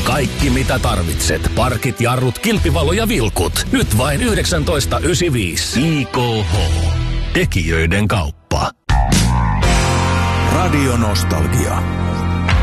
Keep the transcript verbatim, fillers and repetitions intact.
Kaikki mitä tarvitset. Parkit, jarrut, kilpivalo ja vilkut. Nyt vain yhdeksäntoista yhdeksänkymmentäviisi. I K H. Tekijöiden kauppa. Radio Nostalgia.